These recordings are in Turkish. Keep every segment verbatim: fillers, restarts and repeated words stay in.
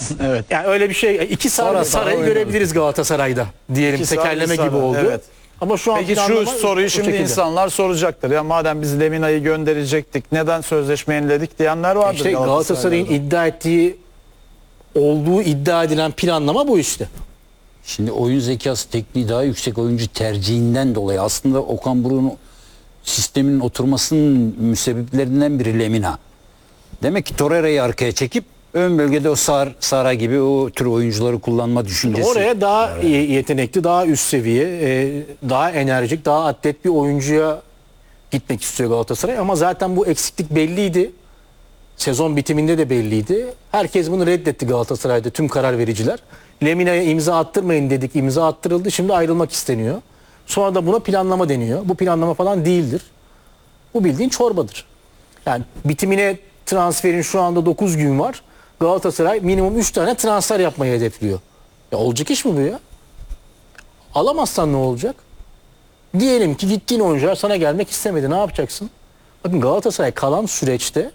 Evet. Yani öyle bir şey. İki Sar, Sonra Saray'ı Saray görebiliriz Galatasaray'da diyelim. İki Saray, Tekerleme Saray, gibi oldu. evet. Ama şu an Peki şu planlama soruyu o şimdi şekilde. insanlar soracaktır. Ya madem biz Lemina'yı gönderecektik, neden sözleşme yeniledik diyenler vardır. İşte Galatasaray'ın iddia ettiği, olduğu iddia edilen planlama bu işte. Şimdi oyun zekası tekniği daha yüksek oyuncu tercihinden dolayı aslında Okan Buruk'un sistemin oturmasının müsebbiplerinden biri Lemina. Demek ki Torreira'yı arkaya çekip ön bölgede o Sar, Sara gibi o tür oyuncuları kullanma düşüncesi. Oraya daha iyi yetenekli, daha üst seviye, e, daha enerjik, daha atlet bir oyuncuya gitmek istiyor Galatasaray. Ama zaten bu eksiklik belliydi. Sezon bitiminde de belliydi. Herkes bunu reddetti Galatasaray'da, tüm karar vericiler. Lemina'ya imza attırmayın dedik, imza attırıldı. Şimdi ayrılmak isteniyor. Sonra da buna planlama deniyor. Bu planlama falan değildir. Bu bildiğin çorbadır. Yani bitimine transferin şu anda dokuz gün var. Galatasaray minimum üç tane transfer yapmayı hedefliyor. Ya olacak iş mi bu ya? Alamazsan ne olacak? Diyelim ki gittiğin oyuncular sana gelmek istemedi. Ne yapacaksın? Bakın Galatasaray kalan süreçte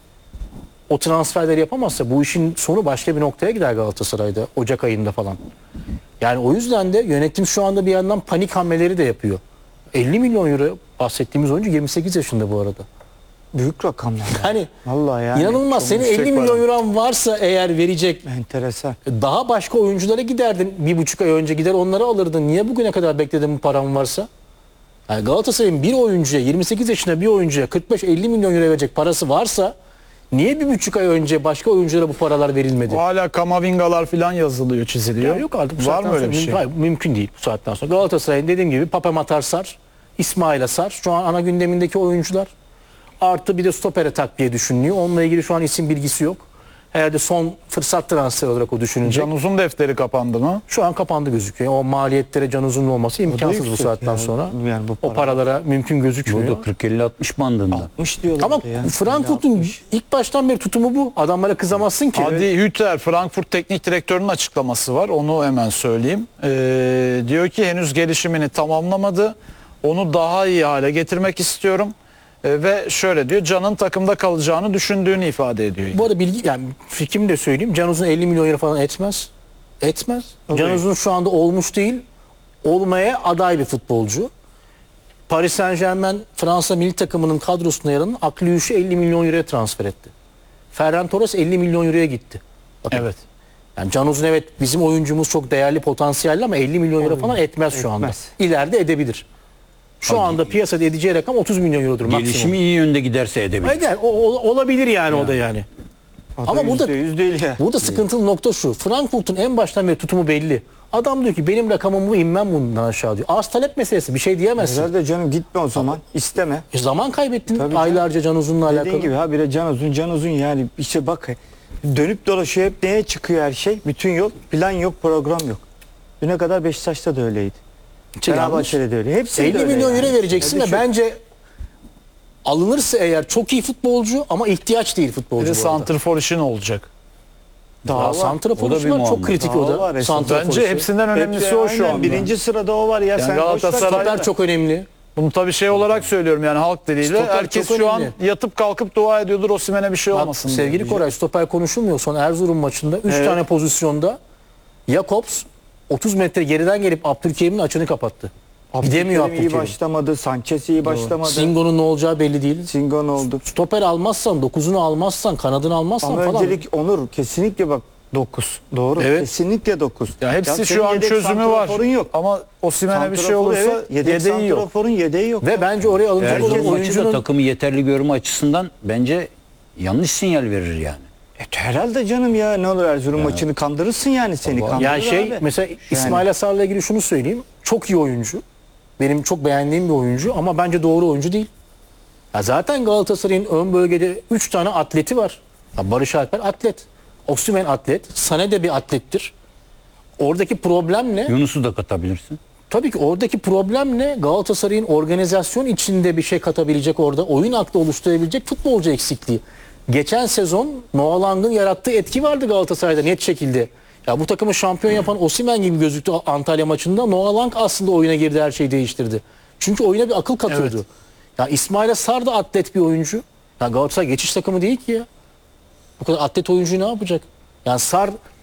o transferleri yapamazsa bu işin sonu başka bir noktaya gider Galatasaray'da Ocak ayında falan. Yani o yüzden de yönetim şu anda bir yandan panik hamleleri de yapıyor. elli milyon euro bahsettiğimiz oyuncu yirmi sekiz yaşında bu arada. Büyük rakamlar. Yani. Hani Vallahi yani. inanılmaz. çok Senin yüksek elli milyon para. euron varsa eğer verecek, Enteresan. daha başka oyunculara giderdin. Bir buçuk ay önce gider onları alırdın. Niye bugüne kadar bekledin bu param varsa? Yani Galatasaray'ın bir oyuncuya, yirmi sekiz yaşında bir oyuncuya kırk beş elli milyon euro verecek parası varsa niye bir buçuk ay önce başka oyunculara bu paralar verilmedi? Hala Kamavingalar falan yazılıyor, çiziliyor. Ya yok artık bu Var saatten mı öyle sonra bir mümkün, şey? hayır, mümkün değil bu saatten sonra. Galatasaray'ın dediğim gibi Pape Matar Sar, İsmail'e Sar şu an ana gündemindeki oyuncular. Artı bir de stopere takviye düşünülüyor. Onunla ilgili şu an isim bilgisi yok. Herhalde son fırsat transferi olarak o düşünülecek. Can Uzun defteri kapandı mı? Şu an kapandı gözüküyor. O maliyetlere Can Uzun'un olması imkansız bu yüksek saatten yani. sonra. Yani bu o para- paralara mümkün gözükmüyor. Bu da kırk elli altmış bandında. altmış diyorlar Ama ya. Frankfurt'un ilk baştan beri tutumu bu. Adamlara kızamazsın ki. Adi Hütter, Frankfurt Teknik Direktörü'nün açıklaması var. Onu hemen söyleyeyim. Ee, diyor ki henüz gelişimini tamamlamadı. Onu daha iyi hale getirmek istiyorum. Ee, ve şöyle diyor, Can'ın takımda kalacağını düşündüğünü ifade ediyor. Bu arada bilgi, yani fikrimi de söyleyeyim. Can Uzun elli milyon euro falan etmez. Etmez. O Can değil. Uzun şu anda olmuş değil. Olmaya aday bir futbolcu. Paris Saint-Germain Fransa milli takımının kadrosuna yer alan Akliuş'u elli milyon euroya transfer etti. Ferran Torres elli milyon euroya gitti. Bakın. Evet. Yani Can Uzun evet bizim oyuncumuz çok değerli, potansiyelli ama elli milyon euro falan etmez şu anda. Etmez. İleride edebilir. Şu anda piyasada edeceği rakam otuz milyon eurodur maksimum. Gelişimi iyi yönde giderse edebilir. Eder, o, o- olabilir yani o da yani. Ama burada yüzde değil ya. Burada sıkıntılı nokta şu. Frankfurt'un en baştan beri tutumu belli. Adam diyor ki benim rakamım bu, inmem bundan aşağı diyor. Arz talep meselesi, bir şey diyemezsin. Herhalde canım gitme o zaman. İsteme. E, zaman kaybettin Tabii aylarca Can Uzun'la Dediğin alakalı. gibi habire Can Uzun, Can Uzun yani işte bak dönüp dolaşıyor hep neye çıkıyor her şey? Bütün yol plan yok, program yok. Düne kadar Beşiktaş'ta da öyleydi. Şey, yanlış. Fenerbahçe'de de öyle. Hepsi de elli öyle milyon yani. euro vereceksin Hadi ve şu- bence alınırsa eğer çok iyi futbolcu ama ihtiyaç değil Bir futbolcu de bu arada. santrfor işin olacak. Daha Daha var. santrafor O da işi bir var, çok muamma. kritik Daha o da. var esas. Santrafor Bence işi. hepsinden önemlisi Hepsi o şu aynen, anda. birinci sırada o var ya. Yani sen Galatasaray- boş ver. Stoper çok önemli. Bunu tabii şey olarak söylüyorum yani halk diliyle. Stoper Herkes çok şu an önemli. yatıp kalkıp dua ediyordur Osimhen'e bir şey Bak, olmasın diye. sevgili Koray, stoper konuşulmuyor. Son Erzurum maçında üç Evet. tane pozisyonda Jakobs otuz metre geriden gelip Abdülkerim'in açını kapattı. Gidemiyor Abdülkerim iyi Abdülkerim. başlamadı. Sanchez iyi başlamadı. Singo'nun ne olacağı belli değil. Singon oldu. Stoper almazsan, dokuzunu almazsan, kanadını almazsan Ama falan. öncelik Onur kesinlikle bak dokuz. Doğru. Evet. Kesinlikle dokuz. Ya hepsi Ya şu senin an yedek çözümü var. santraforun yok. Ama Osimhen'e bir şey Santrafor, olursa evet. Yedek yedeği yok. santraforun yedeği yok. Ve bence oraya alınacak olan Erzurum maçı da oyuncunun takımı yeterli görme açısından bence yanlış sinyal verir yani. E, herhalde canım ya ne olur Erzurum maçını kandırırsın yani seni kandırır yani şey abi. mesela İsmail Asar'la ilgili şunu söyleyeyim. Çok iyi oyuncu. Benim çok beğendiğim bir oyuncu ama bence doğru oyuncu değil. Ya zaten Galatasaray'ın ön bölgede üç tane atleti var. Ya Barış Alper atlet. Osimhen atlet. Sané de bir atlettir. Oradaki problem ne? Yunus'u da katabilirsin. Tabii ki oradaki problem ne? Galatasaray'ın organizasyon içinde bir şey katabilecek orada, oyun aklı oluşturabilecek futbolcu eksikliği. Geçen sezon Noah Lang'ın yarattığı etki vardı Galatasaray'da net şekilde. Ya bu takımı şampiyon yapan Osimhen gibi gözüktü Antalya maçında. Noah Lang aslında oyuna girdi, her şeyi değiştirdi. Çünkü oyuna bir akıl katıyordu. Evet. Ya İsmail Sarr da atlet bir oyuncu. Ya Galatasaray geçiş takımı değil ki ya. Bu kadar atlet oyuncuyu ne yapacak? Yani Sarr